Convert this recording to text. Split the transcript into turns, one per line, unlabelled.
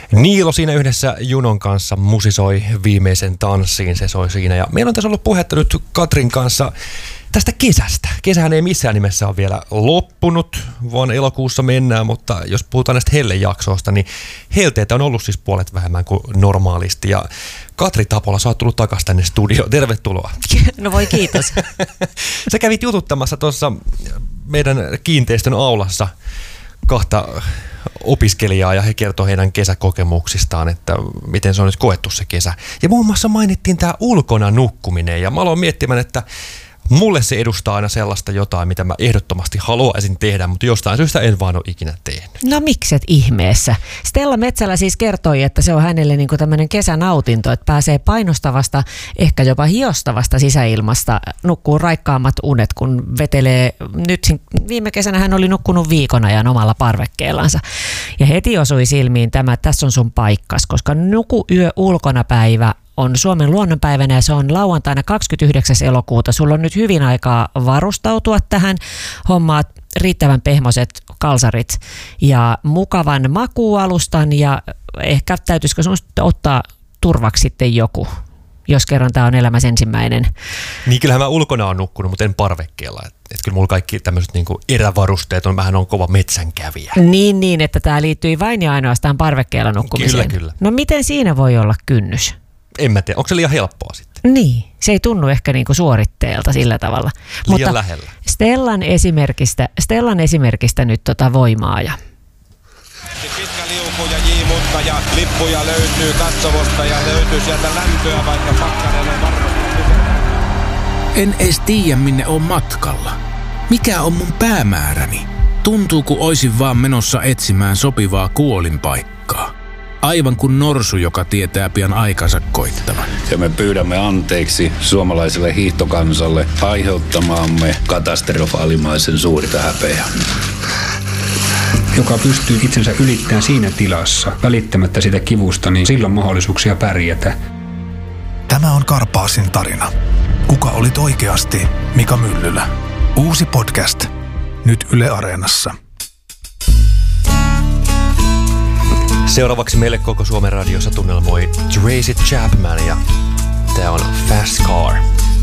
Niilo siinä yhdessä Junon kanssa musisoi viimeisen tanssiin, se soi siinä. Ja meillä on tässä ollut puhetta nyt Katrin kanssa tästä kesästä. Kesähän ei missään nimessä ole vielä loppunut, vaan elokuussa mennään, mutta jos puhutaan näistä hellejaksoista, niin helteitä on ollut siis puolet vähemmän kuin normaalisti. Ja Katri Tapola, sä oot tullut takaisin tänne studioon. Tervetuloa.
No voi kiitos.
Sä kävit jututtamassa tuossa meidän kiinteistön aulassa kahta opiskelijaa ja he kertoo heidän kesäkokemuksistaan, että miten se on nyt koettu se kesä. Ja muun muassa mainittiin tämä ulkona nukkuminen ja mä aloin miettimään, että mulle se edustaa aina sellaista jotain, mitä mä ehdottomasti haluaisin tehdä, mutta jostain syystä en vaan ole ikinä tehnyt.
No mikset ihmeessä? Stella Metsälä siis kertoi, että se on hänelle niin kuin tämmöinen kesänautinto, että pääsee painostavasta, ehkä jopa hiostavasta sisäilmasta, nukkuu raikkaammat unet, kun vetelee. Nyt viime kesänä hän oli nukkunut viikon ajan omalla parvekkeellansa. Ja heti osui silmiin tämä, että tässä on sun paikkas, koska nuku yö ulkona päivä on Suomen luonnonpäivänä ja se on lauantaina 29. elokuuta. Sulla on nyt hyvin aikaa varustautua tähän. Hommaat riittävän pehmoiset kalsarit ja mukavan makuualustan ja ehkä täytyisikö sun ottaa turvaksi sitten joku, jos kerran tämä on elämässä ensimmäinen.
Niin kyllähän mä ulkona on nukkunut, mutta en parvekkeella. Että kyllä mulla kaikki tämmöiset niinku erävarusteet on vähän kova metsänkävijä.
Niin, että tämä liittyy vain ja ainoastaan parvekkeella nukkumiseen.
Kyllä.
No miten siinä voi olla kynnys?
En mä tiedä. Onko se liian helppoa sitten?
Niin, se ei tunnu ehkä niinku suoritteelta sillä tavalla.
Liian lähellä.
Stellan esimerkistä nyt voimaa. Ja
pitkä liuku ja J-mutta ja lippuja löytyy katsomosta ja löytyy sieltä lämpöä, vaikka pakkanen on varmasti.
En edes tiedä, minne on matkalla. Mikä on mun päämääräni? Tuntuu, kun oisin vaan menossa etsimään sopivaa kuolinpaikkaa. Aivan kuin norsu, joka tietää pian aikansa koittavan.
Ja me pyydämme anteeksi suomalaiselle hiihtokansalle aiheuttamaamme katastrofaalimaisen suurta häpeää.
Joka pystyy itsensä ylittämään siinä tilassa, välittämättä sitä kivusta, niin silloin mahdollisuuksia pärjätä.
Tämä on Karpaasin tarina. Kuka olit oikeasti Mika Myllylä? Uusi podcast. Nyt Yle Areenassa.
Seuraavaksi meille koko Suomen radiossa tunnelmoi Tracy Chapman ja tää on Fast Car.